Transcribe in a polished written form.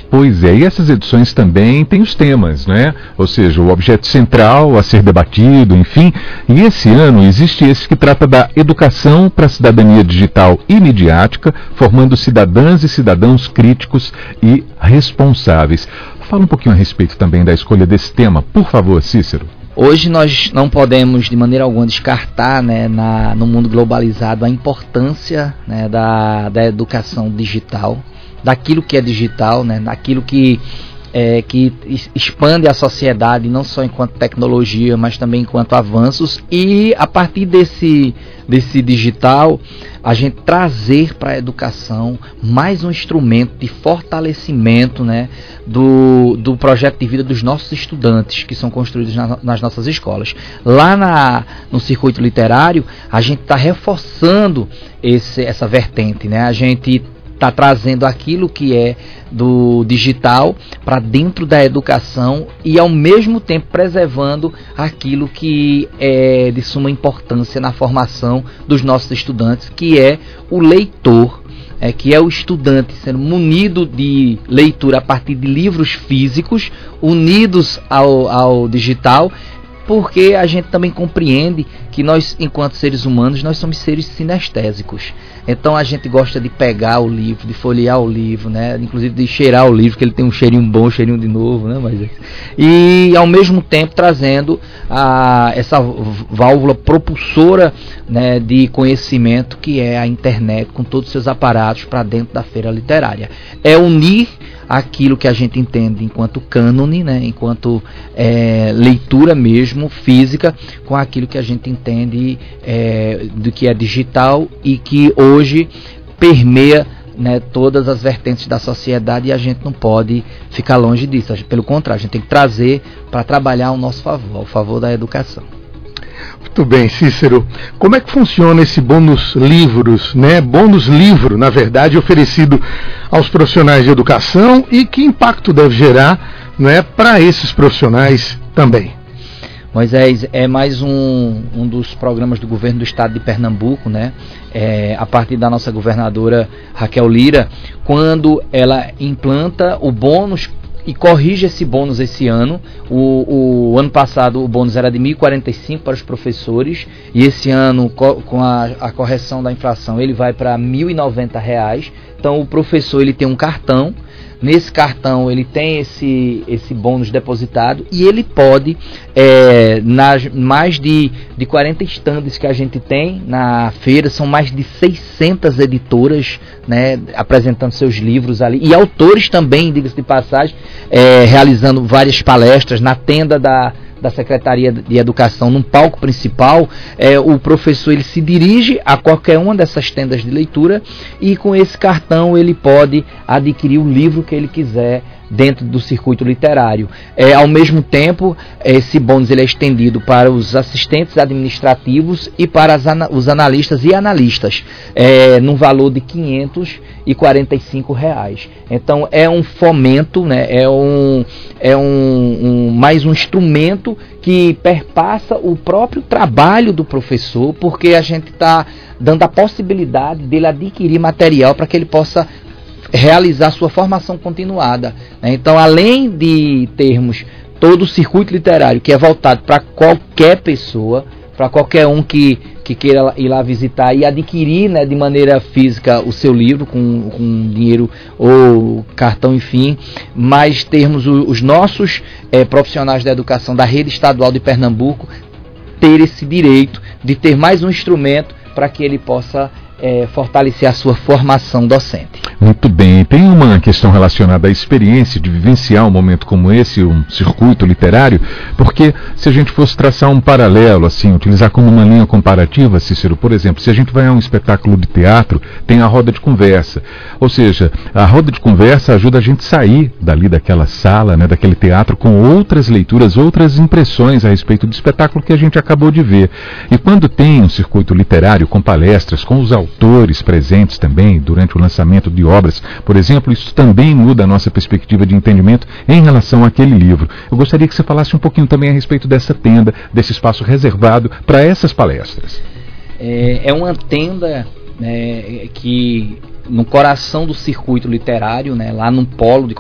Pois é, e essas edições também têm os temas, né? Ou seja, o objeto central a ser debatido, enfim. E esse ano existe esse que trata da educação para a cidadania digital e midiática, formando cidadãs e cidadãos críticos e responsáveis. Fala um pouquinho a respeito também da escolha desse tema, por favor, Cícero. Hoje nós não podemos de maneira alguma descartar, né, no mundo globalizado, a importância, né, da educação digital, daquilo que é digital, né, daquilo que expande a sociedade, não só enquanto tecnologia, mas também enquanto avanços, e a partir desse digital, a gente trazer para a educação mais um instrumento de fortalecimento, né, do projeto de vida dos nossos estudantes, que são construídos nas nossas escolas. Lá no circuito literário, a gente está reforçando essa vertente, né? A gente está trazendo aquilo que é do digital para dentro da educação e ao mesmo tempo preservando aquilo que é de suma importância na formação dos nossos estudantes, que é o leitor, que é o estudante sendo munido de leitura a partir de livros físicos unidos ao digital, porque a gente também compreende que nós, enquanto seres humanos, nós somos seres sinestésicos. Então a gente gosta de pegar o livro, de folhear o livro, né? Inclusive de cheirar o livro, que ele tem um cheirinho bom, um cheirinho de novo, né? E ao mesmo tempo trazendo essa válvula propulsora, né, de conhecimento, que é a internet, com todos os seus aparatos, para dentro da feira literária. É unir aquilo que a gente entende enquanto cânone, né, enquanto leitura mesmo, física, com aquilo que a gente entende do que é digital e que hoje permeia, né, todas as vertentes da sociedade, e a gente não pode ficar longe disso. Pelo contrário, a gente tem que trazer para trabalhar ao nosso favor, ao favor da educação. Muito bem, Cícero. Como é que funciona esse bônus livros, né? Bônus livro, na verdade, oferecido aos profissionais de educação, e que impacto deve gerar, né, para esses profissionais também? Moisés, é mais um dos programas do governo do estado de Pernambuco, né? A partir da nossa governadora Raquel Lira, quando ela implanta o bônus e corrige esse bônus esse ano. O ano passado o bônus era de R$ 1.045 para os professores, e esse ano, com a correção da inflação, ele vai para R$ 1.090. Então o professor, ele tem um cartão. Nesse cartão ele tem esse bônus depositado, e ele pode, nas mais de 40 estandes que a gente tem na feira, são mais de 600 editoras, né, apresentando seus livros ali, e autores também, diga-se de passagem, realizando várias palestras na tenda da Secretaria de Educação, num palco principal. O professor, ele se dirige a qualquer uma dessas tendas de leitura, e com esse cartão ele pode adquirir o livro que ele quiser dentro do circuito literário. Ao mesmo tempo, esse bônus ele é estendido para os assistentes administrativos e para os analistas e analistas, num valor de R$ 545. Então é um fomento, né? Mais um instrumento que perpassa o próprio trabalho do professor, porque a gente está dando a possibilidade dele adquirir material para que ele possa realizar sua formação continuada, né? Então, além de termos todo o circuito literário, que é voltado para qualquer pessoa, para qualquer um que queira ir lá visitar e adquirir, né, de maneira física o seu livro, com dinheiro ou cartão, enfim, mas termos os nossos profissionais da educação da rede estadual de Pernambuco ter esse direito de ter mais um instrumento para que ele possa fortalecer a sua formação docente. Muito bem. Tem uma questão relacionada à experiência de vivenciar um momento como esse, um circuito literário, porque se a gente fosse traçar um paralelo, assim, utilizar como uma linha comparativa, Cícero, por exemplo, se a gente vai a um espetáculo de teatro, tem a roda de conversa. Ou seja, a roda de conversa ajuda a gente a sair dali daquela sala, né, daquele teatro, com outras leituras, outras impressões a respeito do espetáculo que a gente acabou de ver. E quando tem um circuito literário com palestras, com os autores presentes também durante o lançamento de obras, por exemplo, isso também muda a nossa perspectiva de entendimento em relação àquele livro. Eu gostaria que você falasse um pouquinho também a respeito dessa tenda, desse espaço reservado para essas palestras. É uma tenda, né, que no coração do circuito literário, né, lá num polo de